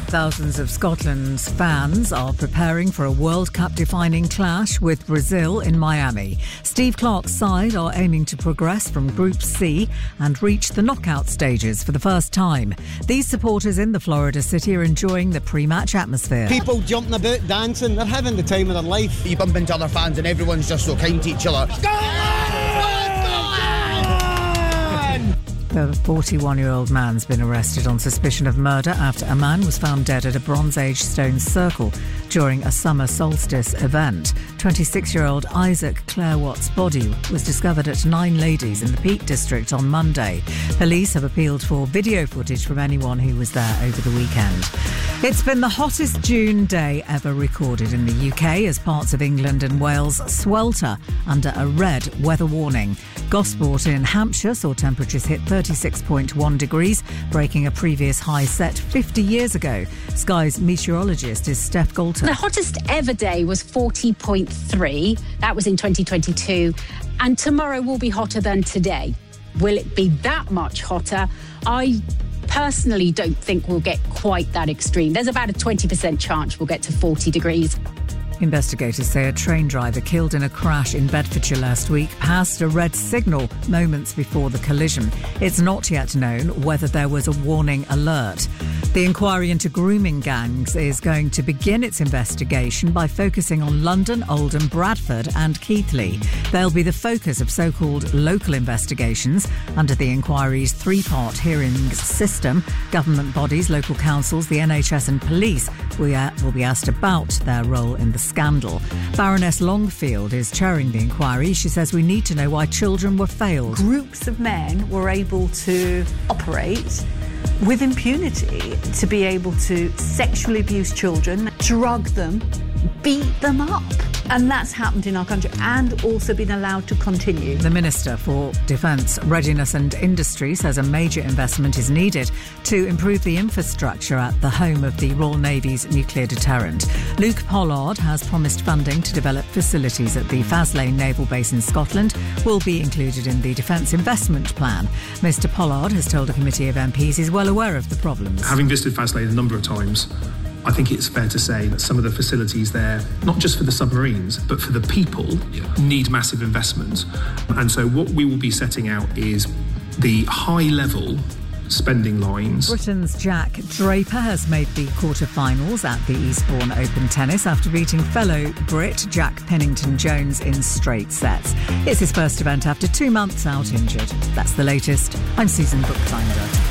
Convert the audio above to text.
Thousands of Scotland's fans are preparing for a World Cup-defining clash with Brazil in Miami. Steve Clarke's side are aiming to progress from Group C and reach the knockout stages for the first time. These supporters in the Florida city are enjoying the pre-match atmosphere. People jumping about, dancing, they're having the time of their life. You bump into other fans and everyone's just so kind to each other. The 41-year-old man's been arrested on suspicion of murder after a man was found dead at a Bronze Age stone circle during a summer solstice event. 26-year-old Isaac Clarewatt's body was discovered at Nine Ladies in the Peak District on Monday. Police have appealed for video footage from anyone who was there over the weekend. It's been the hottest June day ever recorded in the UK as parts of England and Wales swelter under a red weather warning. Gosport in Hampshire saw temperatures hit 36.1 degrees, breaking a previous high set 50 years ago. Sky's meteorologist is Steph Galton. The hottest ever day was 40.3. That was in 2022. And tomorrow will be hotter than today. Will it be that much hotter? I personally don't think we'll get quite that extreme. There's about a 20% chance we'll get to 40 degrees. Investigators say a train driver killed in a crash in Bedfordshire last week passed a red signal moments before the collision. It's not yet known whether there was a warning alert. The inquiry into grooming gangs is going to begin its investigation by focusing on London, Oldham, Bradford and Keighley. They'll be the focus of so-called local investigations under the inquiry's three-part hearings system. Government bodies, local councils, the NHS and police will be asked about their role in the scandal. Baroness Longfield is chairing the inquiry. She says we need to know why children were failed. Groups of men were able to operate with impunity to be able to sexually abuse children, drug them, beat them up. And that's happened in our country and also been allowed to continue. The Minister for Defence, Readiness and Industry says a major investment is needed to improve the infrastructure at the home of the Royal Navy's nuclear deterrent. Luke Pollard has promised funding to develop facilities at the Faslane Naval Base in Scotland will be included in the Defence Investment Plan. Mr Pollard has told a committee of MPs he's well aware of the problems. Having visited Faslane a number of times, I think it's fair to say that some of the facilities there, not just for the submarines, but for the people, need massive investment. And so what we will be setting out is the high-level spending lines. Britain's Jack Draper has made the quarter-finals at the Eastbourne Open Tennis after beating fellow Brit Jack Pennington-Jones in straight sets. It's his first event after 2 months out injured. That's the latest. I'm Susan Bookbinder.